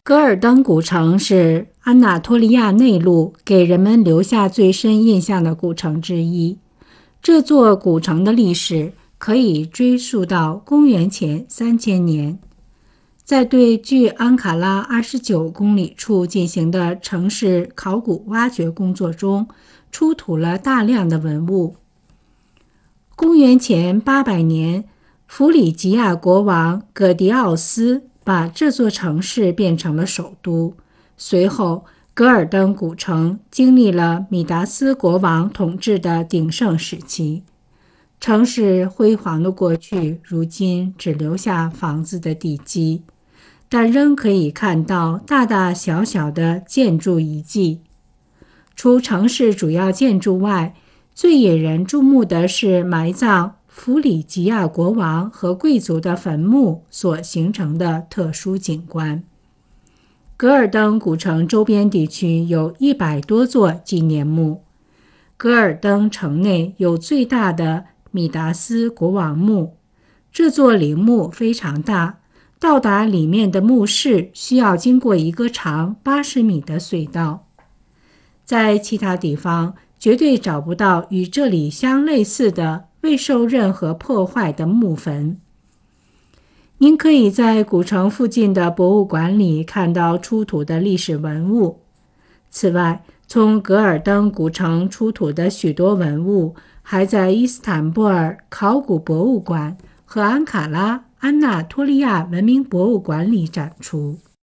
格尔登古城是安纳托利亚内陆给人们留下最深印象的古城之一。这座古城的历史可以追溯到公元前3000年。在对距安卡拉29公里处进行的城市考古挖掘工作中，出土了大量的文物。公元前800年，弗里吉亚国王葛迪奥斯把这座城市变成了首都。随后，格尔登古城经历了米达斯国王统治的鼎盛时期。城市辉煌的过去，如今只留下房子的地基，但仍可以看到大大小小的建筑遗迹。除城市主要建筑外，最引人注目的是埋葬弗里吉亚国王和贵族的坟墓所形成的特殊景观。格尔登古城周边地区有100多座纪念墓。格尔登城内有最大的米达斯国王墓，这座陵墓非常大，到达里面的墓室需要经过一个长80米的隧道。在其他地方绝对找不到与这里相类似的未受任何破坏的墓坟。您可以在古城附近的博物馆里看到出土的历史文物。此外，从格尔登古城出土的许多文物还在伊斯坦布尔考古博物馆和安卡拉安纳托利亚文明博物馆里展出。